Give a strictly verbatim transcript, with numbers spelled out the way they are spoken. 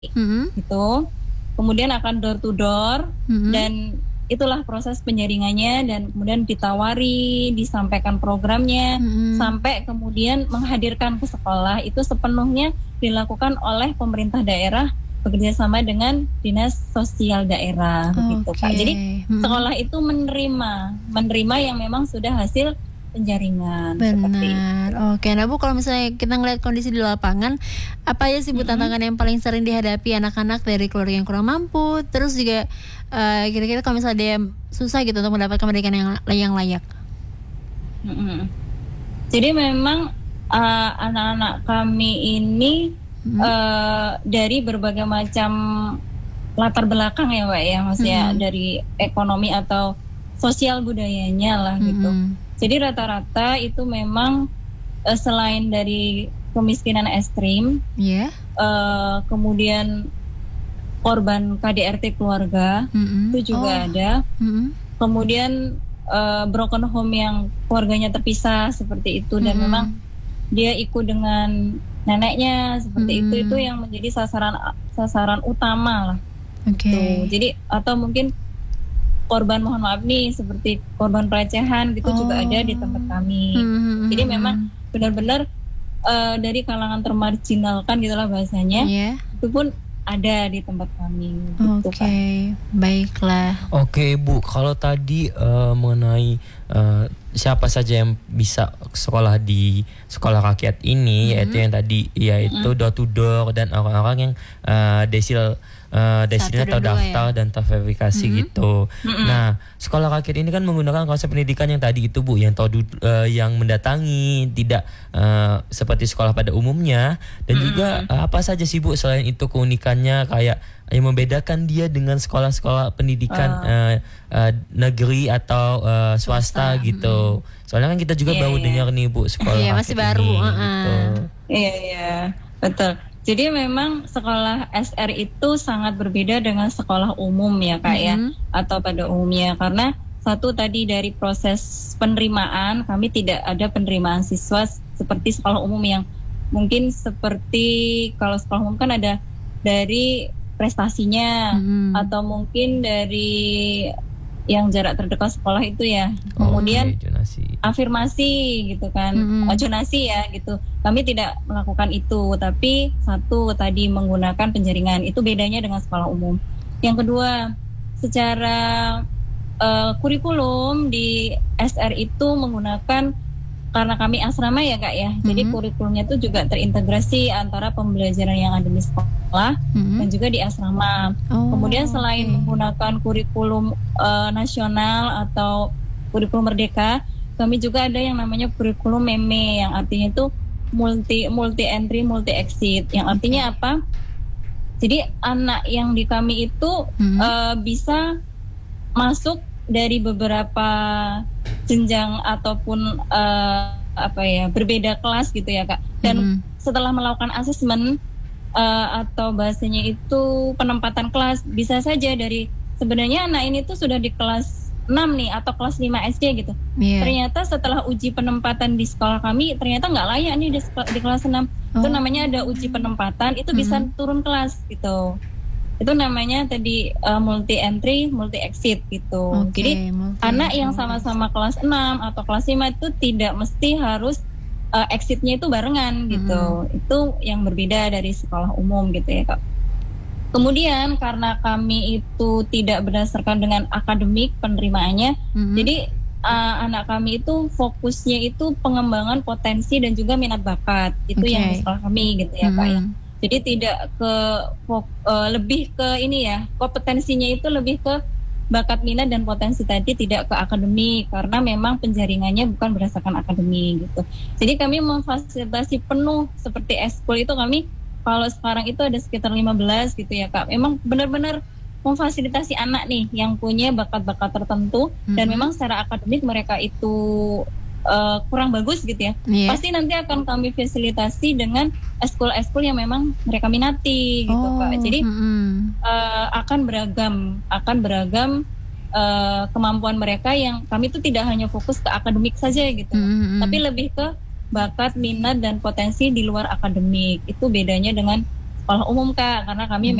Mm-hmm. gitu. Kemudian akan door to door Mm-hmm. dan itulah proses penjaringannya dan kemudian ditawari, disampaikan programnya Mm-hmm. sampai kemudian menghadirkan ke sekolah itu sepenuhnya dilakukan oleh pemerintah daerah bekerjasama dengan dinas sosial daerah begitu Okay. Kak. Jadi Mm-hmm. sekolah itu menerima menerima yang memang sudah hasil penjaringan. Seperti itu. Benar. Oke, nah Bu, kalau misalnya kita ngeliat kondisi di lapangan, apa aja sih Bu Mm-mm. tantangan yang paling sering dihadapi anak-anak dari keluarga yang kurang mampu? Terus juga eh, kira-kira kalau misalnya dia susah gitu untuk mendapatkan pendidikan yang yang layak. Mm-mm. Jadi memang uh, anak-anak kami ini Mm-hmm. uh, dari berbagai macam latar belakang ya Mbak ya, maksudnya Mm-hmm. dari ekonomi atau sosial budayanya lah gitu. Mm-hmm. Jadi rata-rata itu memang uh, selain dari kemiskinan ekstrim, Iya. uh, kemudian korban K D R T keluarga Mm-hmm. itu juga Oh. ada. Mm-hmm. Kemudian uh, broken home yang keluarganya terpisah seperti itu dan Mm-hmm. memang dia ikut dengan neneknya seperti Mm-hmm. itu itu yang menjadi sasaran sasaran utama lah. Oke. Tuh. Jadi atau mungkin korban mohon maaf nih seperti korban pelecehan gitu Oh. juga ada di tempat kami. Mm-hmm. Jadi memang benar-benar uh, dari kalangan termarginalkan gitulah bahasanya. Iya. Itu pun ada di tempat kami gitu Oke, Kak. baiklah. Oke Bu, kalau tadi uh, mengenai uh, siapa saja yang bisa sekolah di sekolah rakyat ini, mm-hmm. yaitu yang tadi yaitu mm-hmm. door to door dan orang-orang yang uh, desil uh, desilnya Satu dan dua terdaftar ya? dan terverifikasi Mm-hmm. gitu. Mm-hmm. Nah, sekolah rakyat ini kan menggunakan konsep pendidikan yang tadi itu Bu, yang tahu uh, yang mendatangi, tidak uh, seperti sekolah pada umumnya dan mm-hmm. juga uh, apa saja sih Bu selain itu keunikannya kayak yang membedakan dia dengan sekolah-sekolah pendidikan Uh. uh, uh, negeri atau uh, swasta, Swasta, gitu. Soalnya kan kita juga Iya, baru iya. dengar nih Bu sekolah Iya, masih rakyat baru, ini, uh-uh. gitu. Iya, iya, betul. Jadi memang sekolah S R itu sangat berbeda dengan sekolah umum ya Kak ya, Mhm. atau pada umumnya karena satu tadi dari proses penerimaan kami tidak ada penerimaan siswa seperti sekolah umum yang mungkin seperti kalau sekolah umum kan ada dari prestasinya Mhm. atau mungkin dari yang jarak terdekat sekolah itu ya. Kemudian Oke, jonasi. afirmasi gitu kan, Mm-mm. uh, jonasi ya gitu. Kami tidak melakukan itu, tapi satu tadi menggunakan penjaringan. Itu bedanya dengan sekolah umum. Yang kedua, secara uh, kurikulum di S R itu menggunakan, karena kami asrama ya Kak ya, jadi Mm-hmm. kurikulumnya itu juga terintegrasi antara pembelajaran yang ada di sekolah Mm-hmm. dan juga di asrama. Oh, Kemudian selain oke. menggunakan kurikulum uh, nasional atau kurikulum merdeka, kami juga ada yang namanya kurikulum meme yang artinya itu multi multi entry multi exit. Yang artinya apa? Jadi anak yang di kami itu Mhm. uh, bisa masuk dari beberapa jenjang ataupun uh, apa ya berbeda kelas gitu ya Kak. Dan Mhm. setelah melakukan asesmen uh, atau bahasanya itu penempatan kelas, bisa saja dari sebenarnya anak ini tuh sudah di kelas enam nih atau kelas lima S D gitu. Iya. Ternyata setelah uji penempatan di sekolah kami ternyata nggak layak nih di, seko- di kelas enam. Itu Oh. namanya ada uji penempatan, itu bisa Mhm. turun kelas gitu. Itu namanya tadi uh, multi entry, multi exit gitu. Oke, Jadi multi anak entry, yang multi sama-sama kelas enam atau kelas lima itu tidak mesti harus uh, exitnya itu barengan gitu. Itu yang berbeda dari sekolah umum gitu ya Kak. Kemudian karena kami itu tidak berdasarkan dengan akademik penerimaannya, Mhm. jadi uh, anak kami itu fokusnya itu pengembangan potensi dan juga minat bakat. Itu Oke. yang di sekolah kami gitu ya Kak ya. Mhm. Jadi tidak ke fok- uh, lebih ke ini ya, kompetensinya itu lebih ke bakat minat dan potensi tadi, tidak ke akademik karena memang penjaringannya bukan berdasarkan akademik gitu. Jadi kami memfasilitasi penuh seperti eskul itu kami kalau sekarang itu ada sekitar lima belas gitu ya Kak. Memang benar-benar memfasilitasi anak nih yang punya bakat-bakat tertentu dan Mhm. memang secara akademik mereka itu uh, kurang bagus gitu ya. Iya. Pasti nanti akan kami fasilitasi dengan eskul-eskul yang memang mereka minati gitu Oh, Kak. Jadi mhm. uh, akan beragam, akan beragam uh, kemampuan mereka yang kami itu tidak hanya fokus ke akademik saja gitu, Mhm. tapi lebih ke bakat, minat dan potensi di luar akademik. Itu bedanya dengan sekolah umum Kak, karena kami